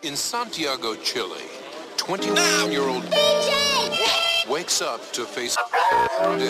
In Santiago, Chile, 21-year-old wakes up to face